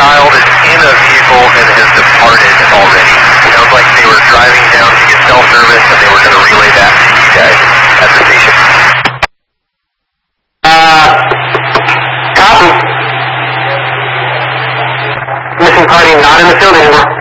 child is in a vehicle and has departed already. Sounds like they were driving down to get cell service and they were going to relay that to you guys at the station. Copy. Missing party not in the field anymore.